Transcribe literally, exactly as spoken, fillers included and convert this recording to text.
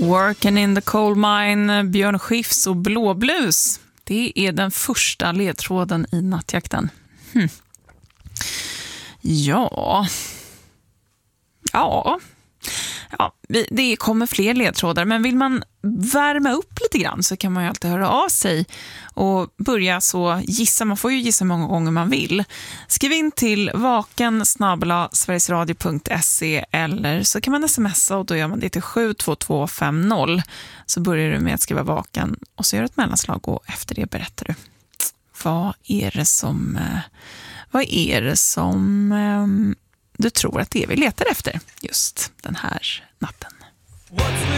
Working in the coal mine, Björn Skifs och Blåblus. Det är den första ledtråden i nattjakten. Hm. Ja. Ja. Ja, det kommer fler ledtrådar, men vill man värma upp lite grann så kan man ju alltid höra av sig och börja så gissa. Man får ju gissa många gånger man vill. Skriv in till vaken snabel-a sverigesradio punkt se eller så kan man smsa och då gör man det till sju två två fem noll. Så börjar du med att skriva vaken och så gör du ett mellanslag och efter det berättar du. Vad är det som, vad är det som du tror att det är vi letar efter just den här natten?